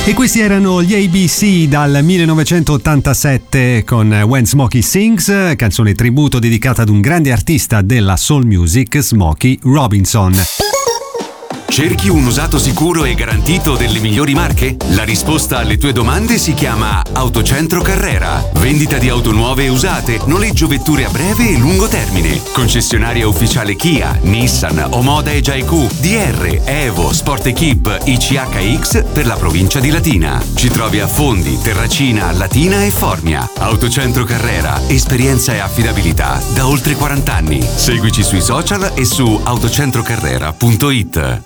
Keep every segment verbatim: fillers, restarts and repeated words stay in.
E questi erano gli A B C dal millenovecentottantasette con When Smokey Sings, canzone tributo dedicata ad un grande artista della soul music, Smokey Robinson. Cerchi un usato sicuro e garantito delle migliori marche? La risposta alle tue domande si chiama Autocentro Carrera. Vendita di auto nuove e usate, noleggio vetture a breve e lungo termine. Concessionaria ufficiale Kia, Nissan, Omoda e Jaiku, D R, Evo, Sport Equip, I C H X per la provincia di Latina. Ci trovi a Fondi, Terracina, Latina e Formia. Autocentro Carrera, esperienza e affidabilità da oltre quaranta anni. Seguici sui social e su autocentrocarrera punto it.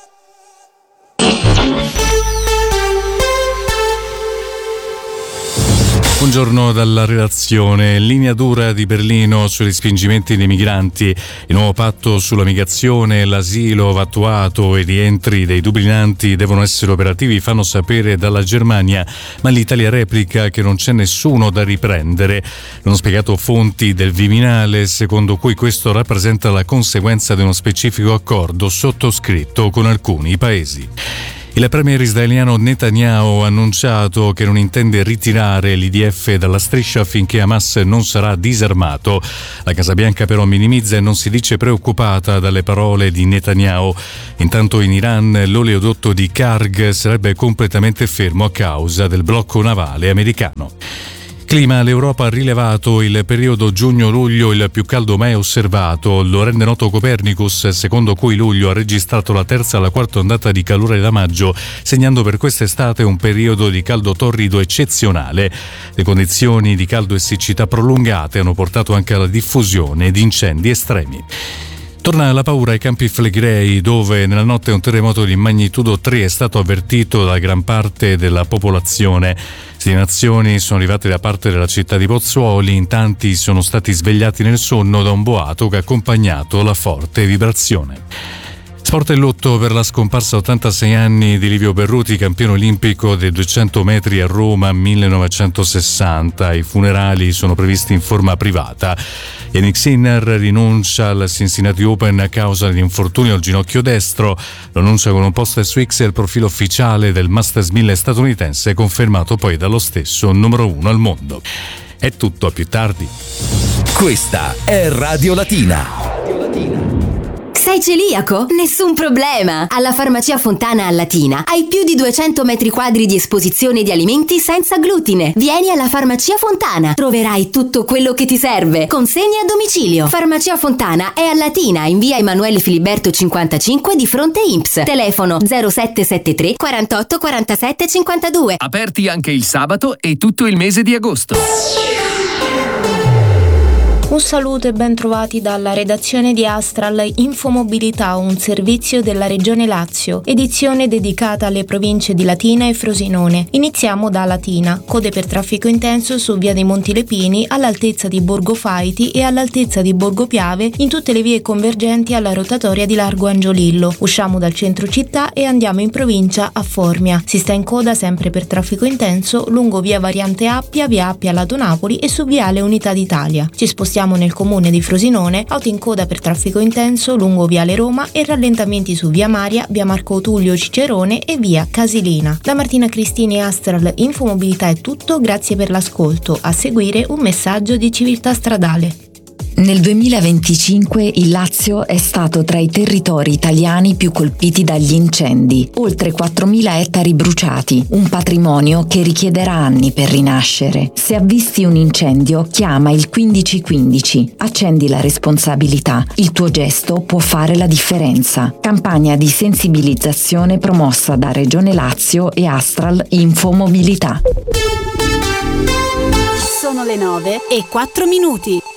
Buongiorno dalla redazione. Linea dura di Berlino sui respingimenti dei migranti. Il nuovo patto sulla migrazione, l'asilo va attuato e i rientri dei dublinanti devono essere operativi, fanno sapere dalla Germania, ma l'Italia replica che non c'è nessuno da riprendere. L'hanno spiegato fonti del Viminale, secondo cui questo rappresenta la conseguenza di uno specifico accordo sottoscritto con alcuni paesi. Il premier israeliano Netanyahu ha annunciato che non intende ritirare l'I D F dalla striscia finché Hamas non sarà disarmato. La Casa Bianca però minimizza e non si dice preoccupata dalle parole di Netanyahu. Intanto in Iran l'oleodotto di Karg sarebbe completamente fermo a causa del blocco navale americano. Clima, l'Europa ha rilevato il periodo giugno-luglio il più caldo mai osservato. Lo rende noto Copernicus, secondo cui luglio ha registrato la terza e la quarta ondata di calore da maggio, segnando per quest'estate un periodo di caldo torrido eccezionale. Le condizioni di caldo e siccità prolungate hanno portato anche alla diffusione di incendi estremi. Torna la paura ai Campi Flegrei, dove nella notte un terremoto di magnitudo tre è stato avvertito da gran parte della popolazione. Segnalazioni sono arrivate da parte della città di Pozzuoli, in tanti sono stati svegliati nel sonno da un boato che ha accompagnato la forte vibrazione. Sport e lutto per la scomparsa a ottantasei anni di Livio Berruti, campione olimpico dei duecento metri a Roma millenovecentosessanta. I funerali sono previsti in forma privata. Yannick Sinner rinuncia al Cincinnati Open a causa di infortunio al ginocchio destro. Lo annuncia con un post su X e il profilo ufficiale del Masters mille statunitense, confermato poi dallo stesso numero uno al mondo. È tutto, a più tardi. Questa è Radio Latina. Sei celiaco? Nessun problema! Alla Farmacia Fontana a Latina hai più di duecento metri quadri di esposizione di alimenti senza glutine. Vieni alla Farmacia Fontana, troverai tutto quello che ti serve. Consegna a domicilio. Farmacia Fontana è a Latina, in via Emanuele Filiberto cinquantacinque di fronte I N P S. Telefono zero sette sette tre quarantotto quarantasette cinquantadue. Aperti anche il sabato e tutto il mese di agosto. Un saluto e ben trovati dalla redazione di Astral Infomobilità, un servizio della Regione Lazio, edizione dedicata alle province di Latina e Frosinone. Iniziamo da Latina, code per traffico intenso su via dei Monti Lepini all'altezza di Borgo Faiti e all'altezza di Borgo Piave in tutte le vie convergenti alla rotatoria di Largo Angiolillo. Usciamo dal centro città e andiamo in provincia a Formia. Si sta in coda sempre per traffico intenso lungo via Variante Appia, via Appia Lato Napoli e su viale Unità d'Italia. Ci spostiamo nel comune di Frosinone, auto in coda per traffico intenso lungo viale Roma e rallentamenti su via Maria, via Marco Tullio Cicerone e via Casilina. Da Martina Cristini Astral Infomobilità è tutto, grazie per l'ascolto. A seguire un messaggio di civiltà stradale. Nel duemilaventicinque il Lazio è stato tra i territori italiani più colpiti dagli incendi, oltre quattromila ettari bruciati, un patrimonio che richiederà anni per rinascere. Se avvisti un incendio, chiama il quindici quindici, accendi la responsabilità, il tuo gesto può fare la differenza. Campagna di sensibilizzazione promossa da Regione Lazio e Astral Infomobilità. Sono le nove e quattro minuti.